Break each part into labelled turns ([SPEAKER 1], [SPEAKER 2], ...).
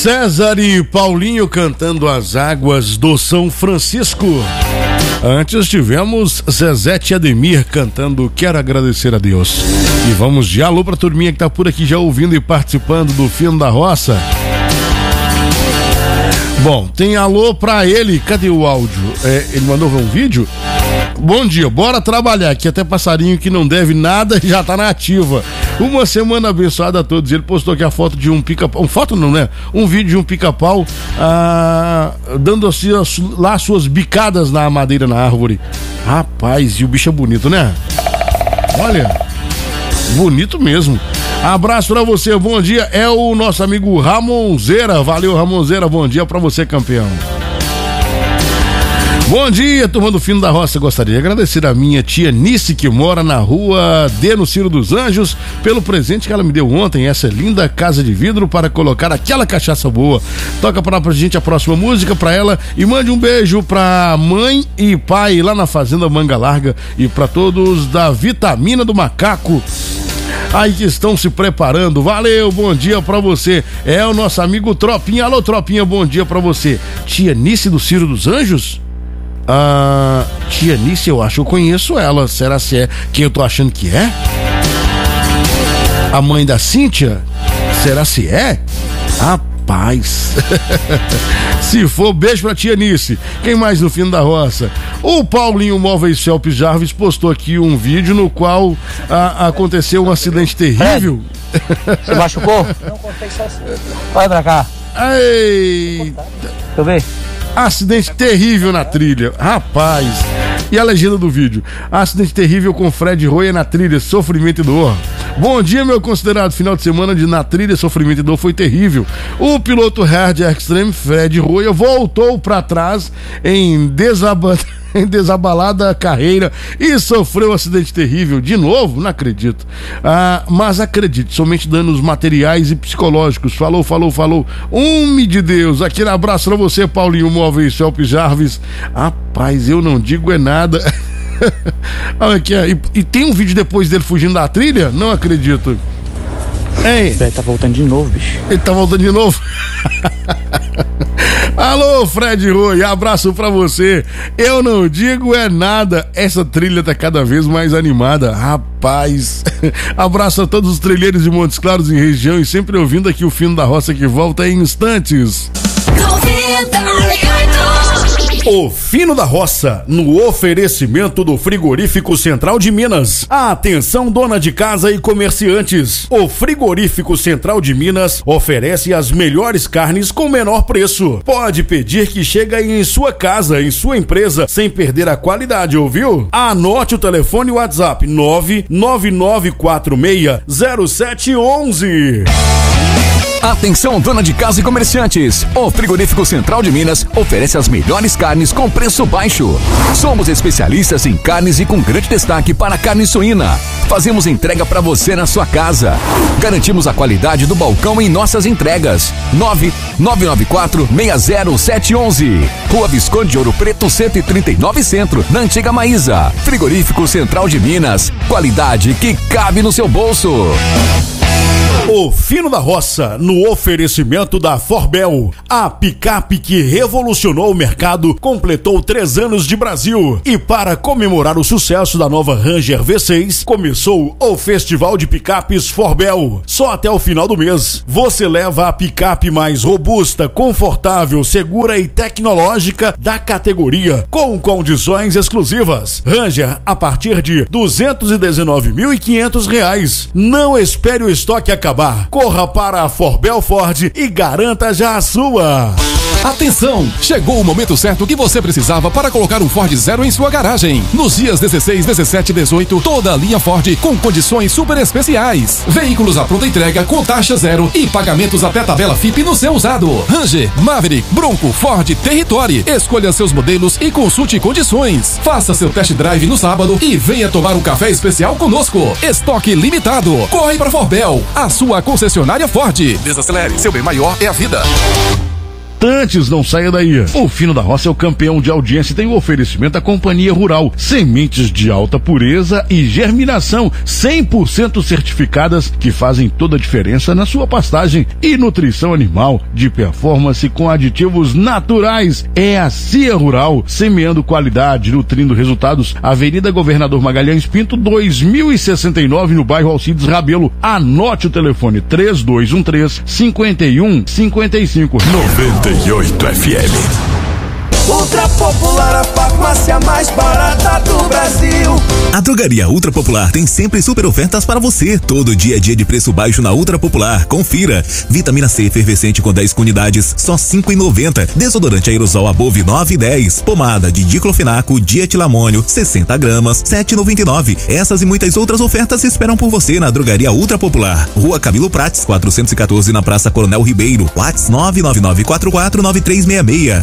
[SPEAKER 1] César e Paulinho cantando As Águas do São Francisco. Antes tivemos Zezete e Ademir cantando Quero Agradecer a Deus. E vamos de alô pra turminha que tá por aqui já ouvindo e participando do Fino da Roça. Bom, tem alô pra ele, cadê o áudio? Ele mandou ver um vídeo? Bom dia, bora trabalhar, que até passarinho que não deve nada já tá na ativa. Uma semana abençoada a todos. Ele postou aqui a foto de um pica-pau, foto não, né? Um vídeo de um pica-pau dando assim lá suas bicadas na madeira, na árvore. Rapaz, e o bicho é bonito, né? Olha, bonito mesmo. Abraço pra você, bom dia. É o nosso amigo Ramonzeira. Valeu, Ramonzeira, bom dia pra você, campeão. Bom dia, turma do Fino da Roça. Gostaria de agradecer a minha tia Nice, que mora na rua D, no Ciro dos Anjos, pelo presente que ela me deu ontem, essa linda casa de vidro para colocar aquela cachaça boa. Toca pra gente a próxima música pra ela e mande um beijo pra mãe e pai lá na Fazenda Manga Larga e pra todos da Vitamina do Macaco aí que estão se preparando. Valeu, bom dia pra você. É o nosso amigo Tropinha. Alô, Tropinha, bom dia pra você. Tia Nice do Ciro dos Anjos? Tia Nice, eu acho que eu conheço ela. Será se é quem eu tô achando que é? A mãe da Cíntia? Será se é? Rapaz. Se for, beijo pra tia Nice. Quem mais no Fino da Roça? O Paulinho Móveis Felps Jarvis postou aqui um vídeo no qual aconteceu um acidente terrível.
[SPEAKER 2] Você machucou? Não, contei só assim. Vai pra cá.
[SPEAKER 1] Eita.
[SPEAKER 2] Deixa eu ver.
[SPEAKER 1] Acidente terrível na trilha, rapaz. E a legenda do vídeo: acidente terrível com Fred Roia na trilha, sofrimento e dor. Bom dia, meu considerado final de semana na trilha, sofrimento e dor foi terrível. O piloto Hard Extreme Fred Roia voltou para trás em desabalada carreira e sofreu um acidente terrível. De novo? Não acredito. Mas acredite, somente danos materiais e psicológicos. Falou. De Deus. Aquele abraço pra você, Paulinho Móveis Felps Jarvis. Rapaz, eu não digo é nada. Olha aqui, e tem um vídeo depois dele fugindo da trilha? Não acredito. Hein?
[SPEAKER 2] Ele tá voltando de novo, bicho.
[SPEAKER 1] Ele tá voltando de novo? Alô, Fred Roy, abraço pra você. Eu não digo é nada. Essa trilha tá cada vez mais animada, rapaz. Abraço a todos os trilheiros de Montes Claros e região e sempre ouvindo aqui o Fino da Roça que volta em instantes. O Fino da Roça, no oferecimento do Frigorífico Central de Minas. Atenção, dona de casa e comerciantes. O Frigorífico Central de Minas oferece as melhores carnes com menor preço. Pode pedir que chega em sua casa, em sua empresa, sem perder a qualidade, ouviu? Anote o telefone e o WhatsApp 999460711.
[SPEAKER 3] Atenção, dona de casa e comerciantes. O Frigorífico Central de Minas oferece as melhores carnes com preço baixo. Somos especialistas em carnes e com grande destaque para a carne suína. Fazemos entrega para você na sua casa. Garantimos a qualidade do balcão em nossas entregas. 999460711. Rua Visconde de Ouro Preto 139 Centro, na Antiga Maísa. Frigorífico Central de Minas. Qualidade que cabe no seu bolso.
[SPEAKER 1] O Fino da Roça, no oferecimento da Forbel, a picape que revolucionou o mercado, completou 3 anos de Brasil. E para comemorar o sucesso da nova Ranger V6, começou o Festival de Picapes Forbel. Só até o final do mês, você leva a picape mais robusta, confortável, segura e tecnológica da categoria, com condições exclusivas. Ranger a partir de R$ 219.500. Não espere o estoque acabar. Corra para a Forbel Ford e garanta já a sua.
[SPEAKER 4] Atenção! Chegou o momento certo que você precisava para colocar um Ford Zero em sua garagem. Nos dias 16, 17 e 18, toda a linha Ford com condições super especiais. Veículos à pronta entrega com taxa zero e pagamentos até tabela FIP no seu usado. Ranger, Maverick, Bronco, Ford, Territory. Escolha seus modelos e consulte condições. Faça seu test drive no sábado e venha tomar um café especial conosco. Estoque limitado. Corre para Forbel, a sua concessionária Ford. Desacelere, seu bem maior é a vida.
[SPEAKER 1] instantes, não saia daí. O Fino da Roça é o campeão de audiência e tem o oferecimento da Companhia Rural. Sementes de alta pureza e germinação 100% certificadas que fazem toda a diferença na sua pastagem. E nutrição animal de performance com aditivos naturais. É a CIA Rural, semeando qualidade, nutrindo resultados. Avenida Governador Magalhães Pinto, 2069, no bairro Alcides Rabelo. Anote o telefone 3213-5155.
[SPEAKER 5] 98 FM.
[SPEAKER 6] Ultra Popular, a farmácia mais barata do Brasil.
[SPEAKER 7] A Drogaria Ultra Popular tem sempre super ofertas para você. Todo dia é dia de preço baixo na Ultra Popular. Confira. Vitamina C efervescente com 10 unidades, só R$5,90. Desodorante aerosol Above 9,10. Pomada de diclofenaco dietilamônio 60 gramas, R$7,99. Essas e muitas outras ofertas esperam por você na Drogaria Ultra Popular. Rua Camilo Prates, 414, na Praça Coronel Ribeiro. WhatsApp 999449366.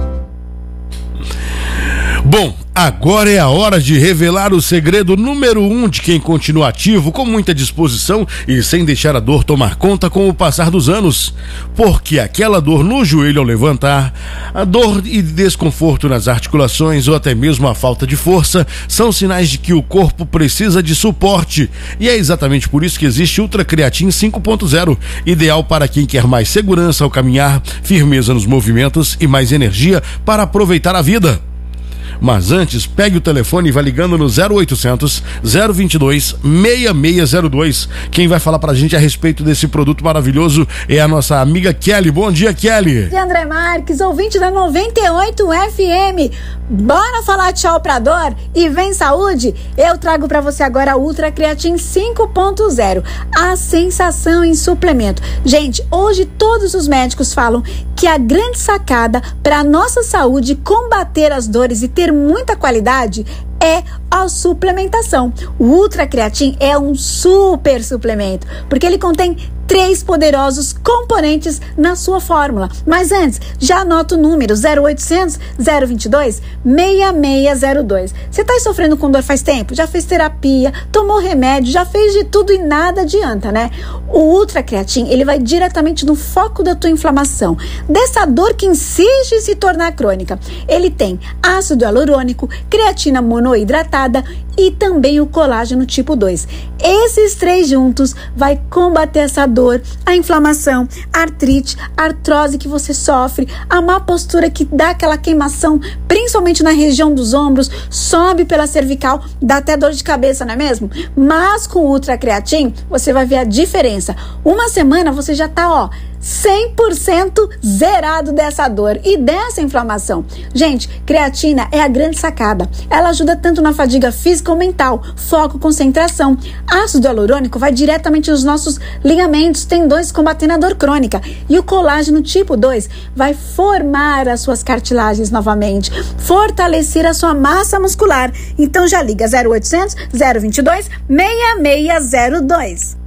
[SPEAKER 1] Bom, agora é a hora de revelar o segredo número 1 de quem continua ativo, com muita disposição e sem deixar a dor tomar conta com o passar dos anos. Porque aquela dor no joelho ao levantar, a dor e desconforto nas articulações ou até mesmo a falta de força são sinais de que o corpo precisa de suporte. E é exatamente por isso que existe Ultra Creatin 5.0, ideal para quem quer mais segurança ao caminhar, firmeza nos movimentos e mais energia para aproveitar a vida. Mas antes, pegue o telefone e vá ligando no 0800 022 6602. Quem vai falar pra gente a respeito desse produto maravilhoso é a nossa amiga Kelly. Bom dia, Kelly.
[SPEAKER 8] E André Marques, ouvinte da 98 FM. Bora falar tchau pra dor e vem saúde? Eu trago pra você agora a Ultra Creatin 5.0, a sensação em suplemento. Gente, hoje todos os médicos falam que a grande sacada pra nossa saúde combater as dores e ter muita qualidade é a suplementação. O Ultra Creatin é um super suplemento, porque ele contém 3 poderosos componentes na sua fórmula. Mas antes, já anota o número 0800 022 6602. Você está sofrendo com dor faz tempo? Já fez terapia, tomou remédio, já fez de tudo e nada adianta, né? O Ultra Creatin, ele vai diretamente no foco da tua inflamação, dessa dor que insiste em se tornar crônica. Ele tem ácido hialurônico, creatina monoidratada e também o colágeno tipo 2. Esses 3 juntos vai combater essa dor, a inflamação, a artrite, a artrose que você sofre, a má postura que dá aquela queimação, principalmente na região dos ombros, sobe pela cervical, dá até dor de cabeça, não é mesmo? Mas com o Ultra Creatin, você vai ver a diferença. Uma semana você já tá, 100% zerado dessa dor e dessa inflamação. Gente, creatina é a grande sacada. Ela ajuda tanto na fadiga física ou mental, foco, concentração. Ácido hialurônico vai diretamente nos nossos ligamentos, tendões, combatendo a dor crônica. E o colágeno tipo 2 vai formar as suas cartilagens novamente, fortalecer a sua massa muscular. Então já liga 0800 022 6602.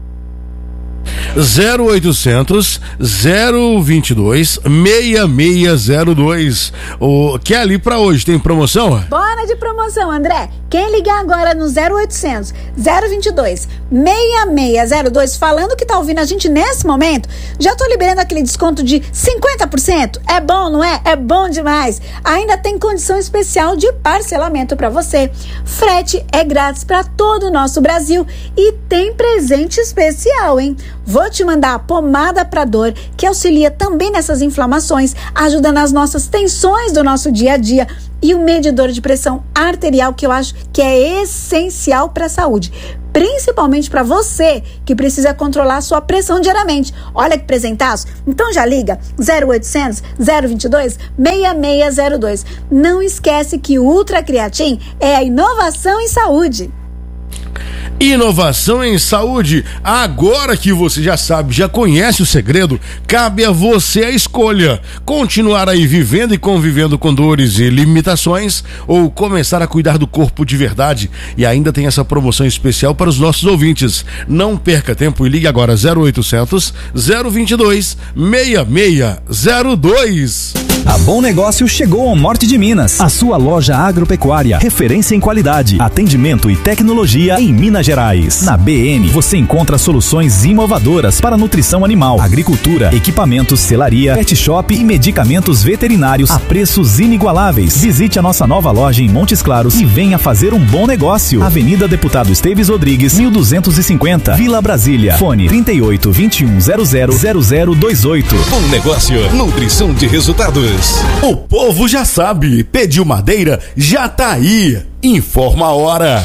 [SPEAKER 1] 0800 022 6602. O Kelly, pra hoje tem promoção?
[SPEAKER 8] Bora de promoção, André. Quem ligar agora no 0800 022 6602 falando que tá ouvindo a gente nesse momento, já tô liberando aquele desconto de 50%. É bom, não é? É bom demais. Ainda tem condição especial de parcelamento pra você. Frete é grátis pra todo o nosso Brasil e tem presente especial, hein? Vou te mandar a pomada para dor, que auxilia também nessas inflamações, ajuda nas nossas tensões do nosso dia a dia, e o medidor de pressão arterial, que eu acho que é essencial para a saúde, principalmente para você que precisa controlar a sua pressão diariamente. Olha que presentaço! Então já liga 0800 022 6602. Não esquece que o Ultra Creatin é a inovação em saúde.
[SPEAKER 1] Inovação em saúde. Agora que você já sabe, já conhece o segredo, cabe a você a escolha: continuar aí vivendo e convivendo com dores e limitações, ou começar a cuidar do corpo de verdade. E ainda tem essa promoção especial para os nossos ouvintes. Não perca tempo e ligue agora 0800 022 6602.
[SPEAKER 9] A Bom Negócio chegou ao norte de Minas. A sua loja agropecuária, referência em qualidade, atendimento e tecnologia em Minas Gerais. Na BN, você encontra soluções inovadoras para nutrição animal, agricultura, equipamentos, selaria, pet shop e medicamentos veterinários a preços inigualáveis. Visite a nossa nova loja em Montes Claros e venha fazer um bom negócio. Avenida Deputado Esteves Rodrigues, 1250, Vila Brasília. Fone 38 21 00 0028.
[SPEAKER 10] Bom Negócio, nutrição de resultados.
[SPEAKER 1] O povo já sabe, pediu madeira, já tá aí. Informa a hora.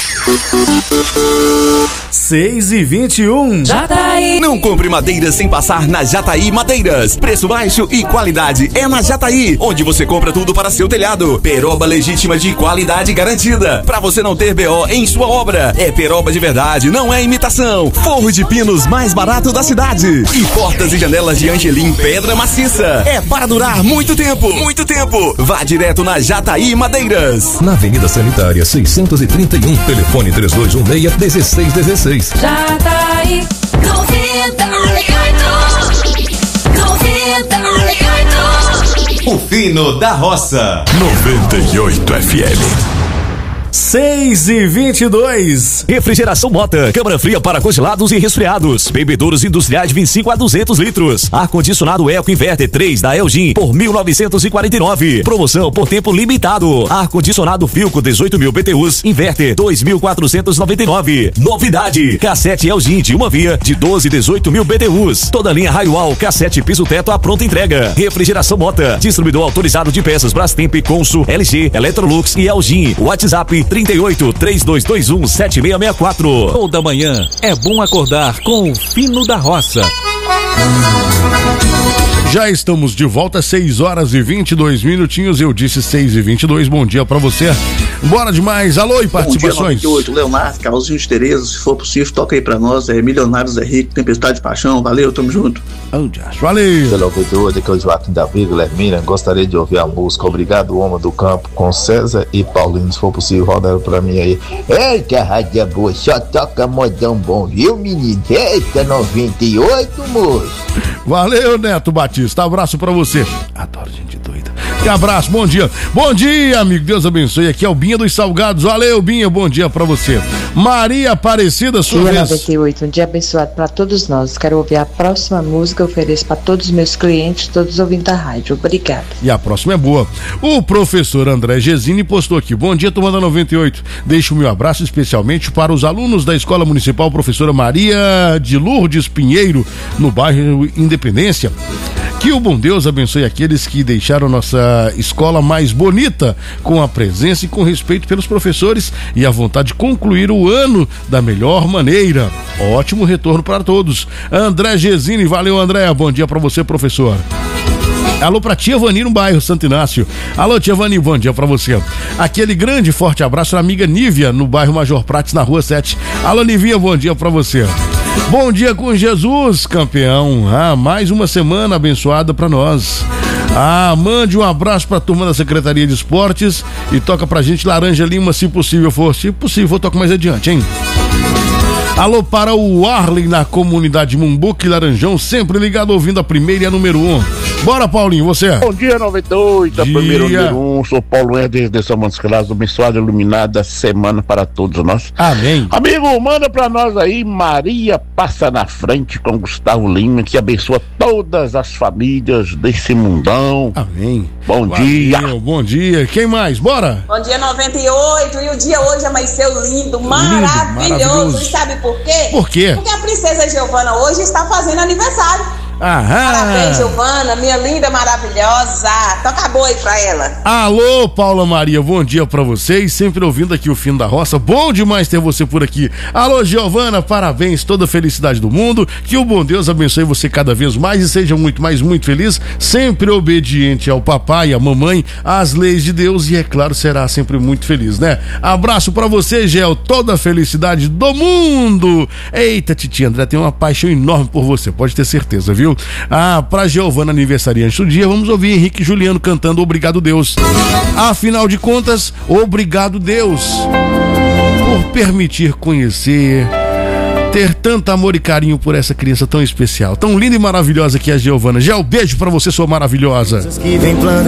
[SPEAKER 1] 6h21.
[SPEAKER 10] Jataí. Não compre madeira sem passar na Jataí Madeiras. Preço baixo e qualidade é na Jataí, onde você compra tudo para seu telhado. Peroba legítima de qualidade garantida, para você não ter BO em sua obra. É peroba de verdade, não é imitação. Forro de pinos mais barato da cidade. E portas e janelas de Angelim pedra maciça. É para durar muito tempo, muito tempo. Vá direto na Jataí Madeiras.
[SPEAKER 4] Na Avenida Sanitária 631, telefone 3216-1616.
[SPEAKER 11] Jataí 98.
[SPEAKER 10] O fino da roça.
[SPEAKER 5] 98 FM.
[SPEAKER 1] 6h22.
[SPEAKER 3] Refrigeração Mota, câmara fria para congelados e resfriados, bebedouros industriais de 25 a 200 litros, ar-condicionado Eco Inverter 3 da Elgin por 1.949, promoção por tempo limitado, ar-condicionado Filco 18.000 BTUs, Inverter 2.499, novidade, cassete Elgin de uma via de 18.000 BTUs, toda linha Raiual, cassete piso teto à pronta entrega. Refrigeração Mota, distribuidor autorizado de peças Brastemp, Consul, LG, Electrolux e Elgin. WhatsApp 38 3221 7664.
[SPEAKER 4] Toda manhã é bom acordar com o fino da roça.
[SPEAKER 1] Já estamos de volta, 6h22. Eu disse 6h22. Bom dia pra você. Bora demais. Alô e participações.
[SPEAKER 12] Bom dia, 98. Leonardo, Carlzinho de Tereza. Se for possível, toca aí pra nós. Milionários é Rico, Tempestade de Paixão. Valeu, tamo junto.
[SPEAKER 1] Valeu.
[SPEAKER 13] Pelo 98, aqui é o Joaquim da Vila, Hermínia. Gostaria de ouvir a música Obrigado, Homem do Campo, com César e Paulinho. Se for possível, roda pra mim aí. Eita, rádio boa, só toca modão bom, viu, menino? Eita, 98, moço.
[SPEAKER 1] Valeu, Neto Batista. Abraço pra você. Adoro gente doida. Que abraço, bom dia. Bom dia, amigo. Deus abençoe. Aqui é o Binha dos Salgados. Valeu, Binha. Bom dia pra você. Maria Aparecida, sua vez.
[SPEAKER 14] 98, um dia abençoado pra todos nós. Quero ouvir a próxima música. Eu ofereço pra todos os meus clientes, todos ouvindo a rádio. Obrigado.
[SPEAKER 1] E a próxima é boa. O professor André Gesini postou aqui. Bom dia, turma da 98. Deixo o meu abraço especialmente para os alunos da Escola Municipal Professora Maria de Lourdes Pinheiro, no bairro Independência. Que o bom Deus abençoe aqueles que deixaram nossa escola mais bonita, com a presença e com respeito pelos professores e a vontade de concluir o ano da melhor maneira. Ótimo retorno para todos. André Gesini, valeu, André. Bom dia para você, professor. Alô pra tia Vani no bairro Santo Inácio. Alô, tia Vani, bom dia pra você. Aquele grande forte abraço à amiga Nívia, no bairro Major Prates, na rua 7. Alô, Nivinha, bom dia pra você. Bom dia com Jesus, campeão. Mais uma semana abençoada pra nós. Mande um abraço pra turma da Secretaria de Esportes e toca pra gente Laranja Lima, se possível for. Se possível, toca mais adiante, hein? Alô para o Arlen na comunidade Mumbuque Laranjão, sempre ligado ouvindo a primeira e a número 1. Bora, Paulinho, você.
[SPEAKER 15] Bom dia, 98, a primeira número 1. Sou Paulo Herder de São Montes Claros, abençoada e iluminada semana para todos nós.
[SPEAKER 1] Amém.
[SPEAKER 15] Amigo, manda pra nós aí, Maria Passa na Frente com Gustavo Lima, que abençoa todas as famílias desse mundão.
[SPEAKER 1] Amém.
[SPEAKER 15] Bom dia.
[SPEAKER 1] Bom dia. Quem mais? Bora.
[SPEAKER 16] Bom dia, 98. E o dia hoje amanheceu lindo, maravilhoso. E sabe por quê?
[SPEAKER 1] Por quê?
[SPEAKER 16] Porque a princesa Giovana hoje está fazendo aniversário.
[SPEAKER 1] Parabéns,
[SPEAKER 16] Giovana, minha linda, maravilhosa. Toca boa aí pra ela.
[SPEAKER 1] Alô, Paula Maria, bom dia pra vocês. Sempre ouvindo aqui o Fino da Roça. Bom demais ter você por aqui. Alô, Giovana, parabéns, toda a felicidade do mundo. Que o bom Deus abençoe você cada vez mais e seja muito feliz. Sempre obediente ao papai e à mamãe, às leis de Deus e, é claro, será sempre muito feliz, né? Abraço pra você, Gel, toda a felicidade do mundo. Eita, titia André, tem uma paixão enorme por você, pode ter certeza, viu? Pra Giovana, aniversariante do dia, vamos ouvir Henrique e Juliano cantando Obrigado Deus. Afinal de contas, obrigado Deus por permitir conhecer, ter tanto amor e carinho por essa criança tão especial, tão linda e maravilhosa que é a Giovana. Gel, beijo pra você, sua maravilhosa.
[SPEAKER 6] Que vem